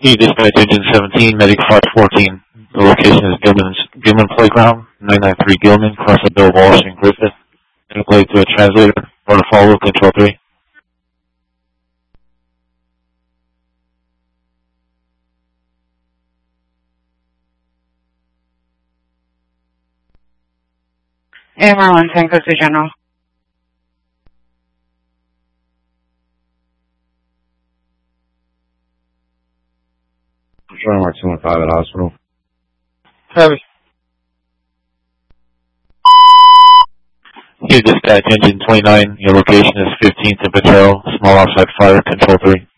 You dispatch engine 17, medic 514. The location is Gilman Playground, 993 Gilman, across the Bill Walsh and Griffith. Interplay to a translator. Want to follow control 3. AMR 1 Tango to General. Control Mark 215 at hospital. Heavy. You dispatch engine 29. Your location is 15th and Patel. Small outside fire, control 3.